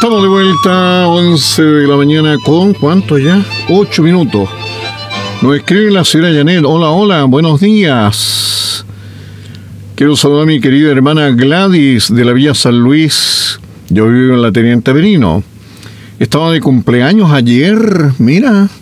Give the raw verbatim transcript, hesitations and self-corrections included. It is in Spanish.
Estamos de vuelta, once de la mañana con, ¿cuánto ya? ocho minutos. Nos escribe la señora Janet. Hola, hola, buenos días. Quiero saludar a mi querida hermana Gladys de la Villa San Luis. Yo vivo en la Teniente Merino. Estaba de cumpleaños ayer, mira.